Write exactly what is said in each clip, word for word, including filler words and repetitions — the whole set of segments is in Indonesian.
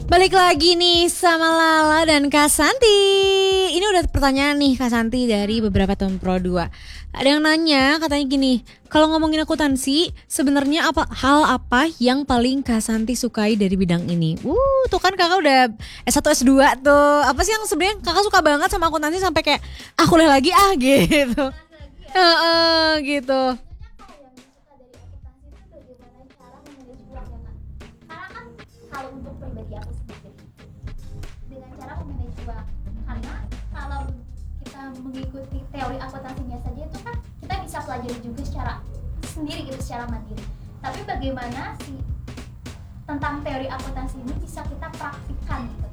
Balik lagi nih sama Lala dan Kak Santi. Ini udah pertanyaan nih Kak Santi dari beberapa teman Pro dua. Ada yang nanya katanya gini, kalau ngomongin akuntansi sebenarnya apa hal apa yang paling Kak Santi sukai dari bidang ini? Uh, tuh kan kakak udah S satu S dua tuh. Apa sih yang sebenarnya kakak suka banget sama akuntansi sampai kayak ah kuliah lagi ah gitu. Heeh, gitu. Kalau untuk pribadi aku sendiri dengan cara memanage uang, karena kalau kita mengikuti teori akuntansinya saja itu kan kita bisa pelajari juga secara sendiri gitu, secara mandiri. Tapi bagaimana sih tentang teori akuntansi ini bisa kita praktikkan gitu.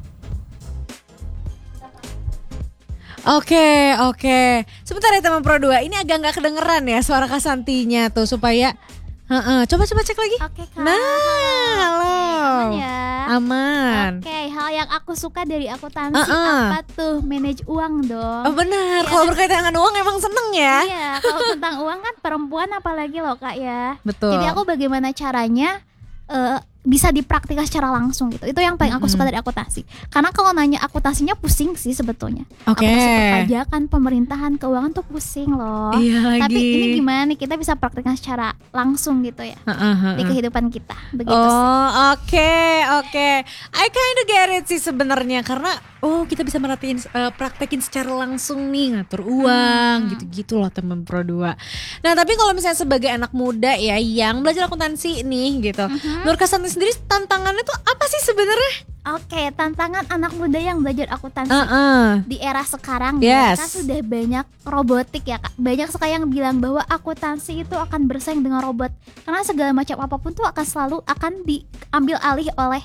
Oke, oke. Sebentar ya teman Pro dua, ini agak nggak kedengeran ya suara Kak Santinya tuh supaya Heeh, coba-coba cek lagi. Oke Kak. Nah, halo. Aman ya. Aman. Oke, hal yang aku suka dari akuntansi Uh-uh. apa tuh? Manage uang dong. Oh benar, Iya. kalau berkaitan dengan uang emang seneng ya. Iya, kalau tentang uang kan perempuan apalagi loh Kak ya. Betul. Jadi aku bagaimana caranya eh, bisa dipraktikkan secara langsung gitu. Itu yang paling aku suka dari akuntansi. Karena kalau nanya akuntansinya pusing sih sebetulnya. Oke. Akuntansi perpajakan, pemerintahan, keuangan tuh pusing loh. Iya Tapi lagi. ini gimana nih kita bisa praktikkan secara langsung gitu ya Heeh, heeh. di kehidupan kita. Begitu sih. Oh oke oke, I kinda get it sih sebenarnya karena oh kita bisa merhatiin eh, praktekin secara langsung nih ngatur uang Hmm. gitu-gitu loh teman Pro dua. Nah tapi kalau misalnya sebagai anak muda ya yang belajar akuntansi nih gitu, menurut Kak Santi sendiri tantangannya tuh apa sih sebenarnya? Oke, tantangan anak muda yang belajar akuntansi Heeh. di era sekarang Yes. ya kan sudah banyak robotik ya Kak. Banyak sekali yang bilang bahwa akuntansi itu akan bersaing dengan robot. Karena segala macam apapun tuh akan selalu akan diambil alih oleh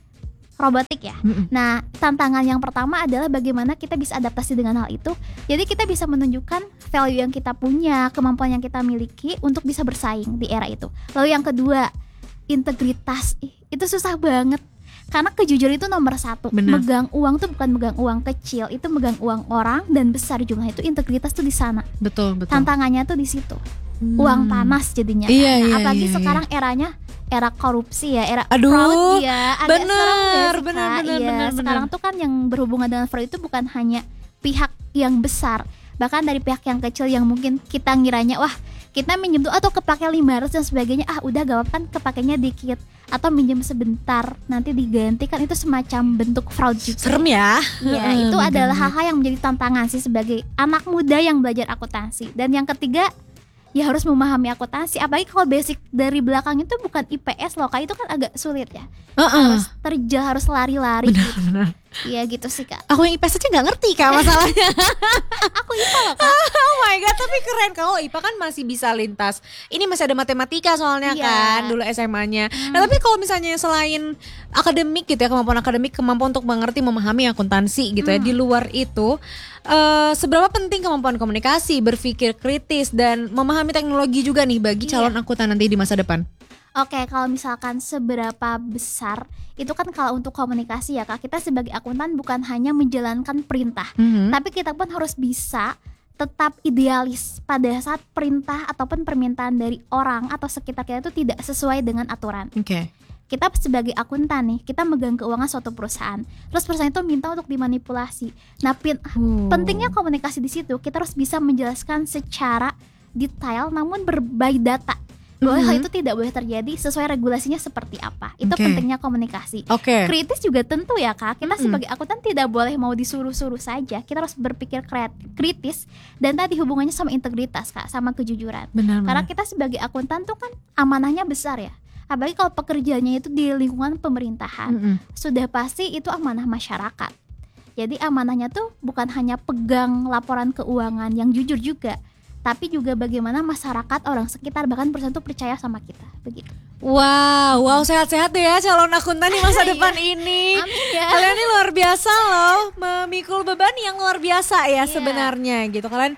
robotik ya. Mm-mm. Nah, tantangan yang pertama adalah bagaimana kita bisa adaptasi dengan hal itu. Jadi kita bisa menunjukkan value yang kita punya, kemampuan yang kita miliki untuk bisa bersaing di era itu. Lalu yang kedua, integritas. Ih, itu susah banget. Karena kejujuran itu nomor satu. Benar. Megang uang tuh bukan megang uang kecil, itu megang uang orang dan besar jumlah itu. Integritas tuh di sana. Betul betul. Tantangannya tuh di situ. Hmm. Uang panas jadinya. Iya, Nah, iya, apalagi iya, sekarang eranya era korupsi ya, era Aduh, fraud ya. Agak bener, serem gak sih, bener, Kak? bener, Iya, bener, sekarang bener. tuh kan yang berhubungan dengan fraud itu bukan hanya pihak yang besar, bahkan dari pihak yang kecil yang mungkin kita ngiranya wah kita minjem tuh atau kepake lima ratus dan sebagainya, ah udah gak apa-apa kan kepakainya dikit, atau minjem sebentar nanti diganti, kan itu semacam bentuk fraud juga. Serem ya. Ya, Heeh, itu bener. adalah hal-hal yang menjadi tantangan sih sebagai anak muda yang belajar akuntansi. Dan yang ketiga, ya harus memahami akuntansi. Apalagi kalau basic dari belakang itu bukan I P S loh Kak, itu kan agak sulit ya. Heeh. Harus terjal, harus lari-lari Benar gitu. benar. Iya gitu sih Kak. Aku yang I P S aja nggak ngerti Kak masalahnya. Aku I P A loh Kak. Oh my god, tapi keren. Kalau I P A kan masih bisa lintas. Ini masih ada matematika soalnya Iya. kan dulu S M A-nya. Nah, tapi kalau misalnya selain akademik gitu ya, kemampuan akademik, kemampuan untuk mengerti memahami akuntansi gitu ya, di luar itu eh, seberapa penting kemampuan komunikasi, berpikir kritis dan memahami teknologi juga nih bagi Iya. calon akuntan nanti di masa depan? Oke, kalau misalkan seberapa besar itu kan kalau untuk komunikasi ya Kak, kita sebagai akuntan bukan hanya menjalankan perintah, Mhm. tapi kita pun harus bisa tetap idealis pada saat perintah ataupun permintaan dari orang atau sekitar kita itu tidak sesuai dengan aturan. Oke. Kita sebagai akuntan nih, kita megang keuangan suatu perusahaan, terus perusahaan itu minta untuk dimanipulasi. Nah, pin- Oh. pentingnya komunikasi di situ, kita harus bisa menjelaskan secara detail namun berbagai data bahwa hal Mhm. itu tidak boleh terjadi sesuai regulasinya seperti apa. Itu Oke. pentingnya komunikasi. Oke. Kritis juga tentu ya Kak. Kita Mm-mm. sebagai akuntan tidak boleh mau disuruh-suruh saja. Kita harus berpikir kreat- kritis dan tadi hubungannya sama integritas Kak, sama kejujuran. Benar. Karena benar. kita sebagai akuntan tuh kan amanahnya besar ya. Apalagi kalau pekerjaannya itu di lingkungan pemerintahan, Mm-mm. sudah pasti itu amanah masyarakat. Jadi amanahnya tuh bukan hanya pegang laporan keuangan yang jujur juga, tapi juga bagaimana masyarakat, orang sekitar, bahkan perusahaan tuh percaya sama kita. Begitu. Wow, wow sehat-sehat deh ya calon akuntan di masa Iya. depan ini. Amin ya. Kalian ini luar biasa loh, memikul beban yang luar biasa ya Iya. sebenarnya gitu. Kalian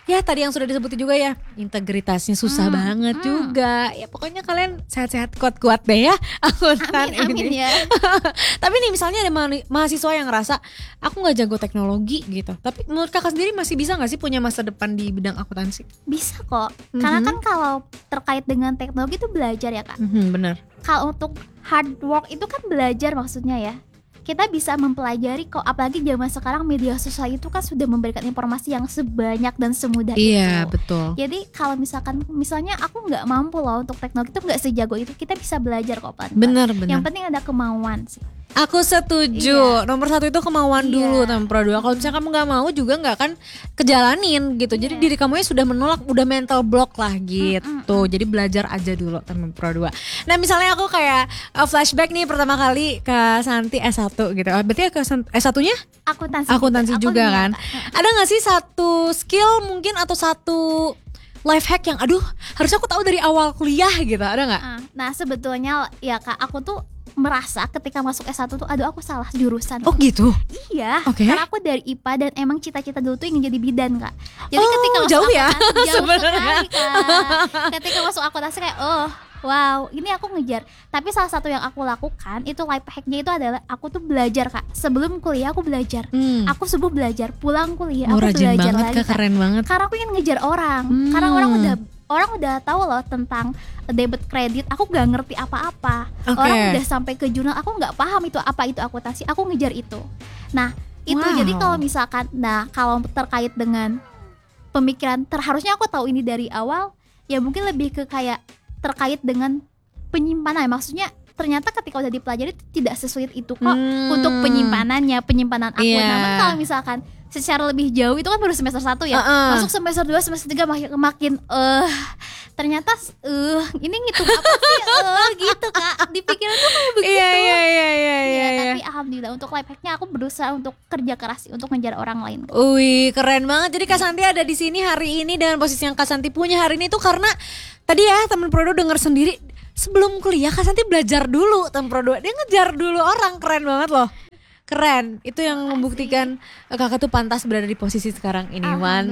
ya tadi yang sudah disebutin juga ya, integritasnya susah Hmm, banget hmm. juga. Ya pokoknya kalian sehat-sehat kuat-kuat deh ya akuntan Amin amin ini. ya. Tapi nih misalnya ada ma- mahasiswa yang ngerasa aku nggak jago teknologi gitu. Tapi menurut kakak sendiri masih bisa nggak sih punya masa depan di bidang akuntansi? Bisa kok. Karena Mhm. kan kalau terkait dengan teknologi itu belajar ya kak. Mhm, benar. Kalau untuk hard work itu kan belajar maksudnya ya. Kita bisa mempelajari kok, apalagi zaman sekarang media sosial itu kan sudah memberikan informasi yang sebanyak dan semudah Iya itu. betul. Jadi kalau misalkan misalnya aku nggak mampu loh untuk teknologi itu nggak sejago itu, kita bisa belajar kok pelan-pelan. Benar Yang benar. penting ada kemauan sih. Aku setuju. Iya. Nomor satu itu kemauan Iya. dulu teman pro dua. Kalau misalnya kamu nggak mau juga nggak akan kejalanin gitu. Jadi Iya. diri kamu ya sudah menolak, udah mental block lah gitu. Mm, mm, Jadi belajar aja dulu teman pro dua. Nah misalnya aku kayak uh, flashback nih pertama kali ke Santi S satu gitu. Oh, berarti ke San- S satunya Akuntansi. akuntansi Aku juga dunia, kan. Kak. Ada nggak sih satu skill mungkin atau satu life hack yang aduh harusnya aku tahu dari awal kuliah gitu. Ada nggak? Ah, Nah sebetulnya ya kak, aku tuh merasa ketika masuk S satu tuh aduh aku salah jurusan. Oh gitu. Iya, Oke. karena aku dari I P A dan emang cita-cita dulu tuh ingin jadi bidan kak. Jadi Oh, ketika masuk jauh ya akuntansi, jauh sebenarnya. sekali, Kak. Ketika masuk akuntansi kayak oh wow ini aku ngejar. Tapi salah satu yang aku lakukan itu life hacknya itu adalah aku tuh belajar kak. Sebelum kuliah aku belajar. Hmm. Aku subuh belajar, pulang kuliah Oh, aku rajin belajar banget lagi kak, keren banget. Karena aku ingin ngejar orang. Hmm. Karena orang udah orang udah tahu loh tentang debit kredit, aku nggak ngerti apa-apa. Oke. Orang udah sampai ke jurnal, aku nggak paham itu apa itu akuntansi, aku ngejar itu. Nah itu Wow. jadi kalau misalkan, nah kalau terkait dengan pemikiran, terharusnya aku tahu ini dari awal, ya mungkin lebih ke kayak terkait dengan penyimpanan. Maksudnya ternyata ketika udah dipelajari tidak sesulit itu kok Hmm. untuk penyimpanannya, penyimpanan akun. Iya. Namun kalau misalkan secara lebih jauh itu kan baru semester satu ya. Uh-uh. Masuk semester dua, semester tiga makin makin eh ternyata eh ini ngitung apa sih eh gitu Kak. Dipikirin tuh kayak begitu. Iya iya iya iya Ya, iya. iya. tapi alhamdulillah untuk life hacknya aku berusaha untuk kerja keras untuk ngejar orang lain. Wih keren banget. Jadi Kak Santi ada di sini hari ini dengan posisi yang Kak Santi punya hari ini tuh karena tadi ya teman Prodo dengar sendiri sebelum kuliah Kak Santi belajar dulu teman Prodo. Dia ngejar dulu orang, keren banget loh. Keren, itu yang membuktikan eh, kakak tuh pantas berada di posisi sekarang ini.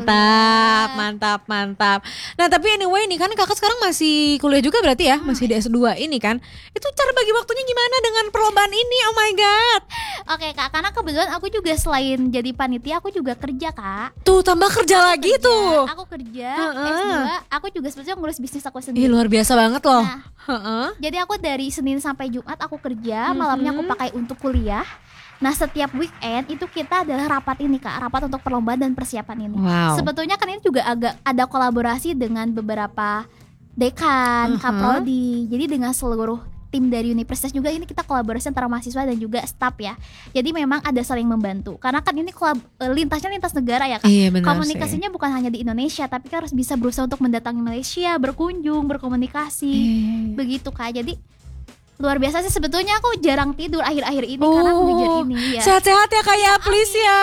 Mantap, mantap, mantap. Nah tapi anyway nih kan kakak sekarang masih kuliah juga berarti ya, masih di S dua ini kan. Itu cara bagi waktunya gimana dengan perlombaan ini? Oh my god. Oke Kak, karena kebetulan aku juga selain jadi panitia aku juga kerja Kak. Tuh tambah kerja lagi Kerja, tuh. Aku kerja Heeh. S dua, aku juga sebetulnya ngurus bisnis aku Ih sendiri. luar biasa banget loh. Nah, Heeh. jadi aku dari Senin sampai Jumat aku kerja, Mhm. malamnya aku pakai untuk kuliah. Nah setiap weekend itu kita adalah rapat ini Kak, rapat untuk perlombaan dan persiapan ini. Wow. Sebetulnya kan ini juga agak ada kolaborasi dengan beberapa dekan, Uh-huh. kaprodi. Jadi dengan seluruh tim dari universitas juga ini kita kolaborasi antara mahasiswa dan juga staff ya. Jadi memang ada saling membantu. Karena kan ini kolab- eh, lintasnya lintas negara ya Kak. Iya benar Komunikasinya bukan hanya di Indonesia, tapi kita harus bisa berusaha untuk mendatangi Malaysia, berkunjung, berkomunikasi. sih. Begitu Kak. Jadi luar biasa sih, sebetulnya aku jarang tidur akhir-akhir ini karena aku ngejar ini ya. Sehat-sehat ya kak ya, please ya.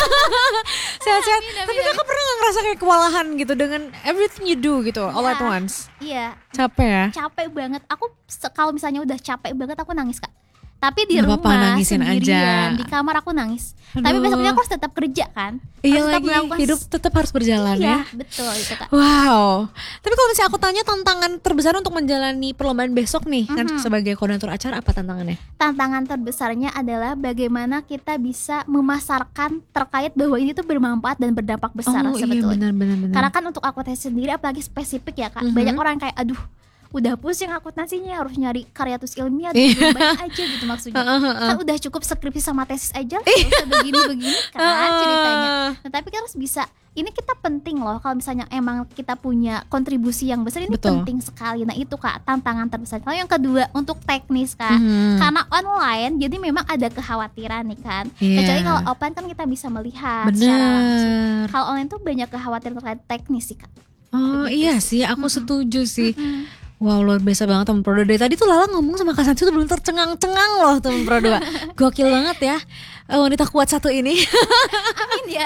Sehat-sehat. Amin, amin, Tapi amin. kakak pernah gak ngerasa kayak kewalahan gitu dengan everything you do gitu all at Ya. once? Iya, Capek ya? capek banget. Aku se- kalau misalnya udah capek banget aku nangis Kak. Tapi di Nggak rumah apa-apa, nangisin sendirian, aja. di kamar aku nangis. Aduh. Tapi besoknya aku harus tetap kerja kan. Iya Harus tetap lagi, melakukan- hidup tetap harus berjalan Iya, ya. betul itu Kak. Wow. Tapi kalau misalnya aku tanya tantangan terbesar untuk menjalani perlombaan besok nih, kan Mhm. sebagai koordinator acara apa tantangannya? Tantangan terbesarnya adalah bagaimana kita bisa memasarkan terkait bahwa ini tuh bermanfaat dan berdampak besar oh iya sebetulnya. benar-benar benar. Karena kan untuk akuntansi sendiri apalagi spesifik ya Kak. Mhm. Banyak orang kayak aduh udah pusing akuntansinya harus nyari karyatus ilmiah Iya. dan banyak aja gitu maksudnya. Heeh, heeh. Kan udah cukup skripsi sama tesis aja nggak usah begini-begini kan ceritanya. Nah tapi kita harus bisa, ini kita penting loh kalau misalnya emang kita punya kontribusi yang besar ini Betul. penting sekali. Nah itu Kak tantangan terbesar. Kalau yang kedua untuk teknis Kak, Mhm. karena online jadi memang ada kekhawatiran nih kan. Iya. Kecuali kalau offline kan kita bisa melihat secara langsung. Benar. Kalau online tuh banyak kekhawatiran terkait teknis sih Kak. Oh Begitu iya sih, aku setuju sih. Mm. Wow luar biasa banget temen Prodo. Dari tadi tuh Lala ngomong sama Kak Santi tuh belum tercengang-cengang loh temen Prodo. Gokil banget ya eh, wanita kuat satu ini. Amin ya.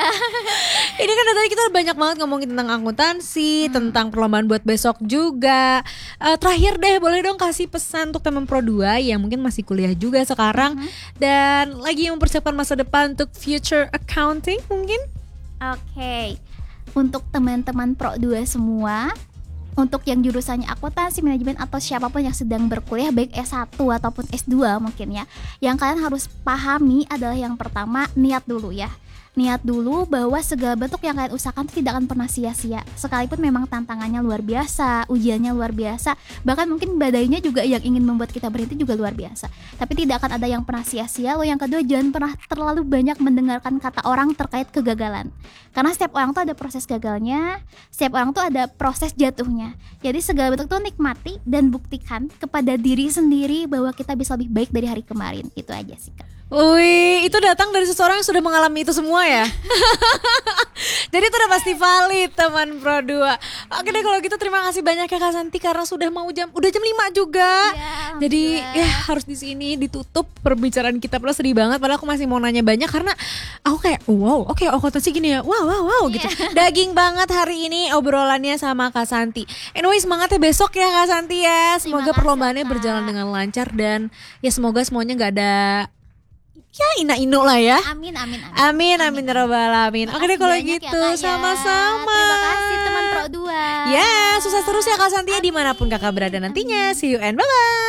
Ini kan dari tadi kita banyak banget ngomongin tentang akuntansi, tentang perlombaan buat besok juga. Eh, terakhir deh boleh dong kasih pesan untuk temen Pro dua yang mungkin masih kuliah juga sekarang dan lagi mempersiapkan masa depan untuk future accounting mungkin. Oke. untuk teman-teman Pro dua semua, untuk yang jurusannya akuntansi, manajemen atau siapapun yang sedang berkuliah baik S satu ataupun S dua mungkin ya, yang kalian harus pahami adalah yang pertama, niat dulu ya. Niat dulu bahwa segala bentuk yang kalian usahakan itu tidak akan pernah sia-sia. Sekalipun memang tantangannya luar biasa, ujiannya luar biasa, bahkan mungkin badainya juga yang ingin membuat kita berhenti juga luar biasa. Tapi tidak akan ada yang pernah sia-sia. Lalu yang kedua, jangan pernah terlalu banyak mendengarkan kata orang terkait kegagalan. Karena setiap orang tuh ada proses gagalnya, setiap orang tuh ada proses jatuhnya. Jadi segala bentuk tuh nikmati dan buktikan kepada diri sendiri bahwa kita bisa lebih baik dari hari kemarin. Itu aja sih Kak. Wih, itu datang dari seseorang yang sudah mengalami itu semua ya. Jadi itu udah pasti valid teman Pro dua. Oke deh kalau gitu, terima kasih banyak ya Kak Santi karena sudah mau jam udah jam lima juga. Ya, Jadi ya harus di sini ditutup perbicaraan kita. Plus sedih banget padahal aku masih mau nanya banyak karena aku kayak wow, oke okay, akuntansi gini ya. Wow, wow, wow gitu. Daging banget hari ini obrolannya sama Kak Santi. Anyway, semangatnya besok ya Kak Santi ya. Semoga kasih, perlombaannya Kak. berjalan dengan lancar dan ya semoga semuanya nggak ada ya ina-ino lah ya. Amin, amin, amin. Amin, amin, ya rabbal alamin. Oke deh kalau Banyak gitu, ya, Kak, ya. sama-sama. Terima kasih teman Pro dua. Ya, sukses terus ya Kak Santi ya dimanapun kakak berada nantinya. See you and bye-bye.